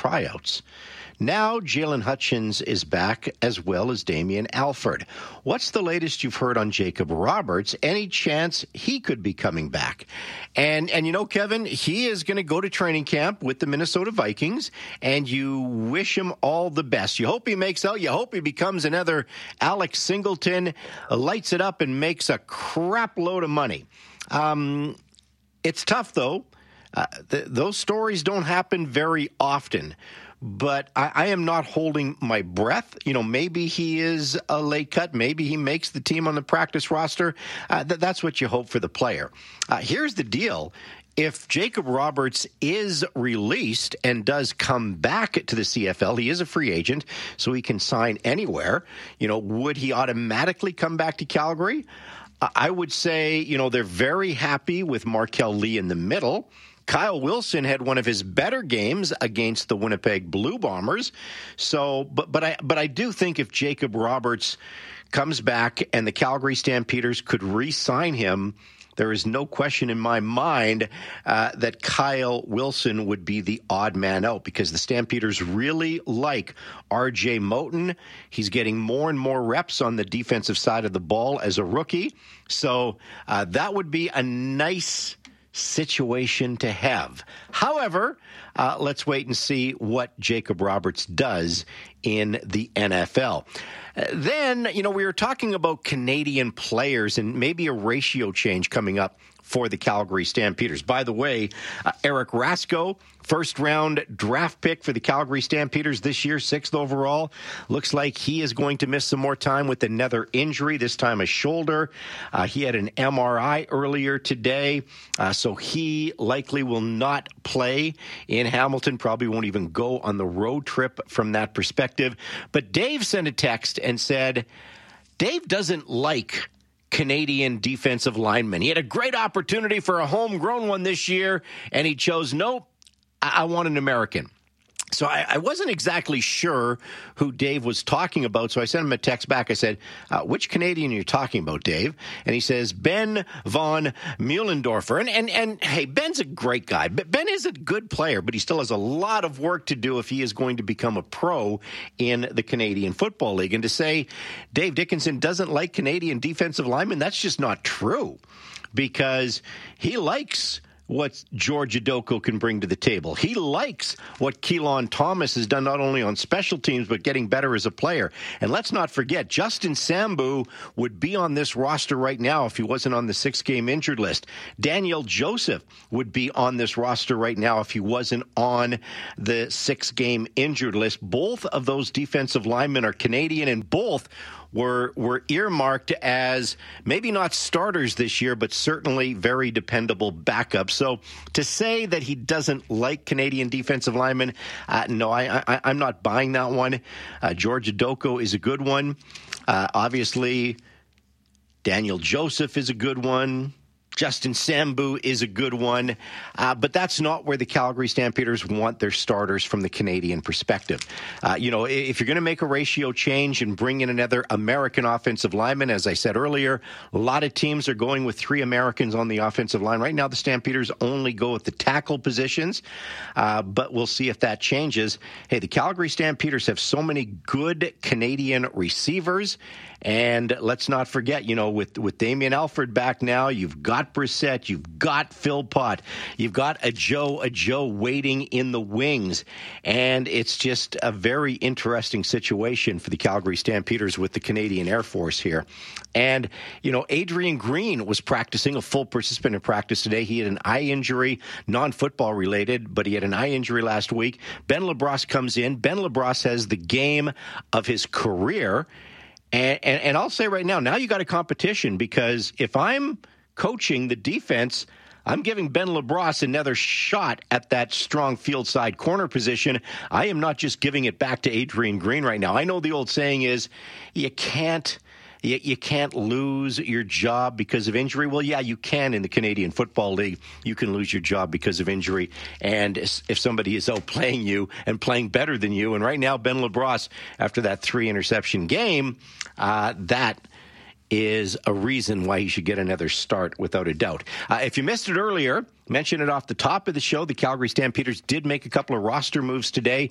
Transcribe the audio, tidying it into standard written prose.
tryouts. Now Jalen Hutchins is back, as well as Damian Alford. What's the latest you've heard on Jacob Roberts? Any chance he could be coming back? And you know, Kevin, he is going to go to training camp with the Minnesota Vikings, and you wish him all the best. You hope he makes out. You hope he becomes another Alex Singleton, lights it up, and makes a crap load of money. It's tough, though. Those stories don't happen very often. But I am not holding my breath. You know, maybe he is a late cut. Maybe he makes the team on the practice roster. That's what you hope for the player. Here's the deal. If Jacob Roberts is released and does come back to the CFL, he is a free agent, so he can sign anywhere. You know, would he automatically come back to Calgary? I would say, you know, they're very happy with Markel Lee in the middle. Kyle Wilson had one of his better games against the Winnipeg Blue Bombers. So, but I do think if Jacob Roberts comes back and the Calgary Stampeders could re-sign him, there is no question in my mind that Kyle Wilson would be the odd man out, because the Stampeders really like R.J. Moten. He's getting more and more reps on the defensive side of the ball as a rookie. So that would be a nice situation to have. However, let's wait and see what Jacob Roberts does in the NFL. Then, you know, we were talking about Canadian players and maybe a ratio change coming up for the Calgary Stampeders. By the way, Eric Rasko, first-round draft pick for the Calgary Stampeders this year, 6th overall. Looks like he is going to miss some more time with another injury, this time a shoulder. He had an MRI earlier today, so he likely will not play in Hamilton, probably won't even go on the road trip from that perspective. But Dave sent a text and said, Dave doesn't like Canadian defensive linemen. He had a great opportunity for a homegrown one this year, and he chose, nope, I want an American. So I wasn't exactly sure who Dave was talking about, so I sent him a text back. I said, which Canadian are you talking about, Dave? And he says, Ben von Muhlendorfer. And hey, Ben's a great guy. Ben is a good player, but he still has a lot of work to do if he is going to become a pro in the Canadian Football League. And to say Dave Dickenson doesn't like Canadian defensive linemen, that's just not true, because he likes what George Adoko can bring to the table. He likes what Keelan Thomas has done, not only on special teams, but getting better as a player. And let's not forget, Justin Sambu would be on this roster right now if he wasn't on the 6-game injured list. Daniel Joseph would be on this roster right now if he wasn't on the 6-game injured list. Both of those defensive linemen are Canadian, and both were earmarked as maybe not starters this year, but certainly very dependable backups. So to say that he doesn't like Canadian defensive linemen, no, I'm not buying that one. George Adoko is a good one. Obviously, Daniel Joseph is a good one. Justin Sambu is a good one, but that's not where the Calgary Stampeders want their starters from the Canadian perspective. You know, if you're going to make a ratio change and bring in another American offensive lineman, as I said earlier, a lot of teams are going with 3 Americans on the offensive line. Right now, the Stampeders only go with the tackle positions, but we'll see if that changes. Hey, the Calgary Stampeders have so many good Canadian receivers. And let's not forget, you know, with Damian Alford back now, you've got Brissett, you've got Philpott, you've got a Joe waiting in the wings. And it's just a very interesting situation for the Calgary Stampeders with the Canadian Air Force here. And, you know, Adrian Green was practicing, a full participant in practice today. He had an eye injury, non-football related, but he had an eye injury last week. Ben LaBrosse comes in. Ben LaBrosse has the game of his career. And I'll say right now you got a competition, because if I'm coaching the defense, I'm giving Ben LaBrosse another shot at that strong field side corner position. I am not just giving it back to Adrian Green right now. I know the old saying is you can't lose your job because of injury. Well, yeah, you can in the Canadian Football League. You can lose your job because of injury. And if somebody is outplaying you and playing better than you, and right now Ben LaBrosse, after that 3-interception game, that is a reason why he should get another start without a doubt. If you missed it earlier, mention it off the top of the show, the Calgary Stampeders did make a couple of roster moves today.